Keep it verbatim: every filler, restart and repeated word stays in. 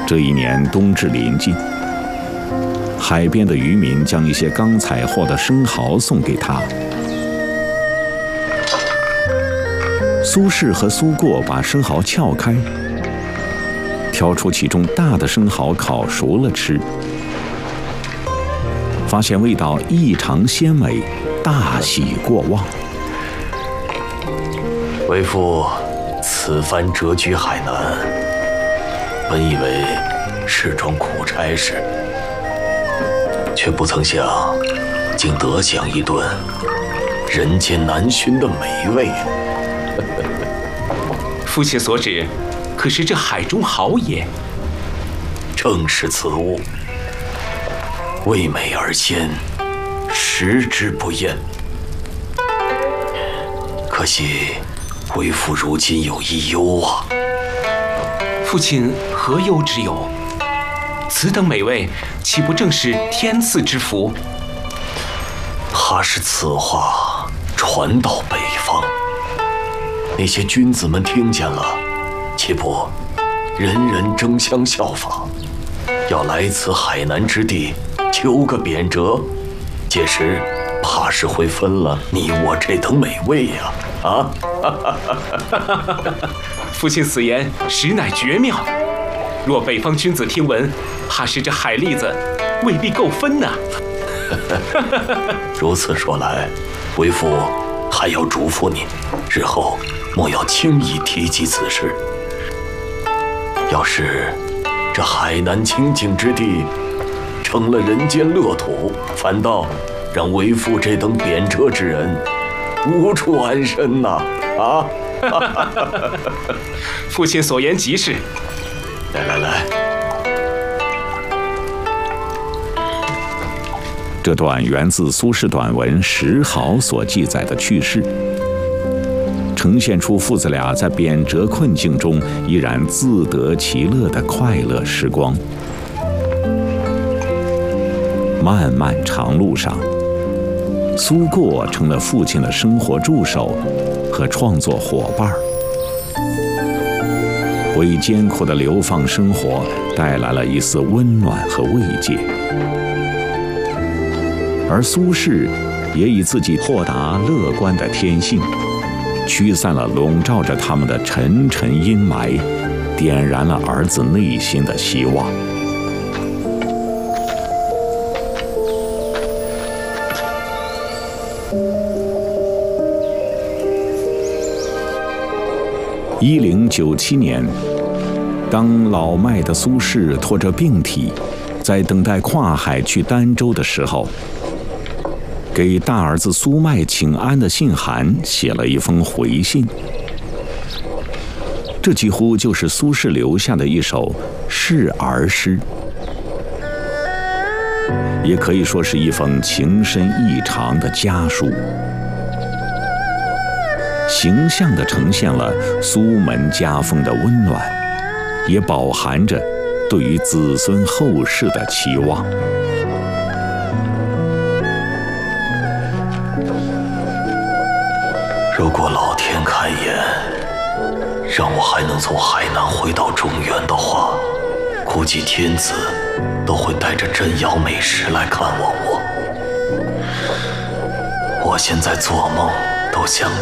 这一年冬至临近，海边的渔民将一些刚采获的生蚝送给他。苏轼和苏过把生蚝撬开，挑出其中大的生蚝烤熟了吃，发现味道异常鲜美，大喜过望。 为父此番谪居海南，本以为是桩苦差事，却不曾想竟得享一顿人间难寻的美味。 父亲所指，可是这海中蚝也？ 正是此物，味美而鲜，食之不厌。可惜为父如今有一忧啊。 父亲何忧之有？此等美味，岂不正是天赐之福？ 怕是此话传到北方，那些君子们听见了，岂不人人争相效仿，要来此海南之地求个贬谪，届时怕是会分了你我这等美味呀！啊！ 父亲此言实乃绝妙，若北方君子听闻，怕是这海蛎子未必够分呐。 如此说来，为父还要嘱咐你，日后莫要轻易提及此事。要是这海南清净之地成了人间乐土，反倒让为父这等贬谪之人无处安身呐！啊！ 父亲所言极是。 来来来， 这段源自苏轼短文《石蚝》所记载的趣事，呈现出父子俩在贬谪困境中依然自得其乐的快乐时光。漫漫长路上，苏过成了父亲的生活助手和创作伙伴，为艰苦的流放生活带来了一丝温暖和慰藉。而苏轼也以自己豁达乐观的天性，驱散了笼罩着他们的沉沉阴霾，点燃了儿子内心的希望。一零九七年，当老迈的苏轼拖着病体，在等待跨海去儋州的时候，给大儿子苏迈请安的信函写了一封回信。这几乎就是苏轼留下的一首示儿诗，也可以说是一封情深意长的家书，形象地呈现了苏门家风的温暖，也饱含着对于子孙后世的期望。 如果老天开眼，让我还能从海南回到中原的话，估计天子都会带着珍肴美食来看望我。我现在做梦都想